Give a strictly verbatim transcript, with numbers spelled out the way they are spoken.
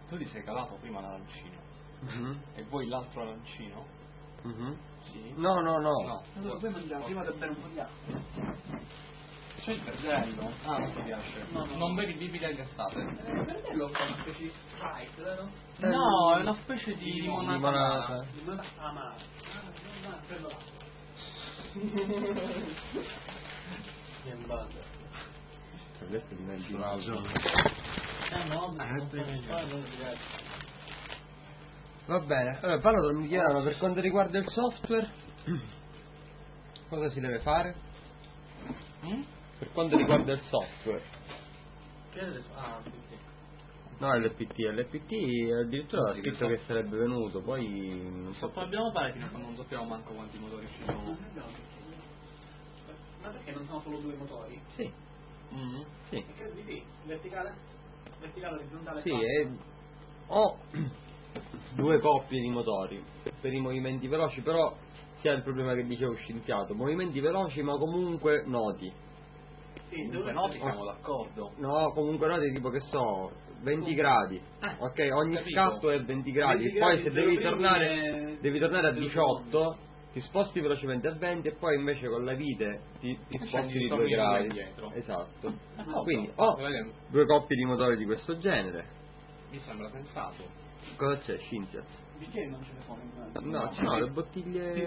tu ti sei calato prima l'arancino mm-hmm. e vuoi l'altro arancino? Mm-hmm. Sì. No, no, no. No. Allora poi mangiamo prima di bere un po' di acqua. C'è il verdello? Ah, non ti piace? No, no. Non bevi bibite anche estate? Eh, il verdello è una specie di Sprite, vero? No, è una specie di limonata. Limonata. Limonata amara. Ah, no, prendo l'acqua. Niente. Questo diventa un altro. Eh no, Ah, non per me. fare non diverso. Va bene, allora Paolo mi chiedono per quanto riguarda il software cosa si deve fare? Mm? Per quanto riguarda il software. Che è adesso? Ah, sì, sì. No, l'L P T, l'L P T addirittura ha Sì, scritto che che sarebbe venuto, poi non so. Sotto abbiamo fare fino a quando non sappiamo manco quanti motori ci sono. Non abbiamo Ma perché non sono solo due motori? Sì, Mm. sì. E credo di sì. Verticale? Verticale, orizzontale? Sì, quattro. è... ho due coppie di motori per i movimenti veloci, però si ha il problema che dicevo scienziato, movimenti veloci ma comunque noti. Sì, Comunque dove no, siamo d'accordo. No, comunque noti tipo che so, venti gradi. Ah, Ok, ogni capito. scatto è venti gradi, venti poi gradi, se zero devi primi tornare e- devi tornare a zero diciotto, ti sposti velocemente a venti e poi invece con la vite ti, ti E sposti scendi, di torni due gradi. indietro. Esatto. D'accordo. Quindi ho Vedete, due coppie di motori di questo genere. mi sembra sensato. Cosa c'è, Scienziat? Bicchieri non ce ne sono in mezzo. No, ci sono le bottiglie